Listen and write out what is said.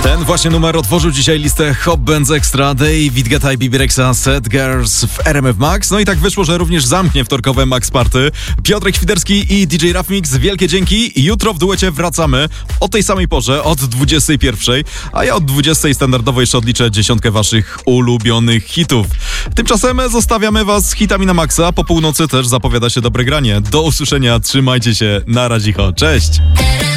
Ten właśnie numer otworzył dzisiaj listę Hot Bands Extra. David Guetta i Bebe Rexha, Sad Girls w RMF Max. No i tak wyszło, że również zamknie wtorkowe Max Party. Piotrek Świderski i DJ Raf Mix, wielkie dzięki. Jutro w duecie wracamy o tej samej porze, od 21, a ja od 20 standardowo jeszcze odliczę 10 waszych ulubionych hitów. Tymczasem zostawiamy was z hitami na maksa. Po północy też zapowiada się dobre granie. Do usłyszenia, trzymajcie się, na razicho, cześć!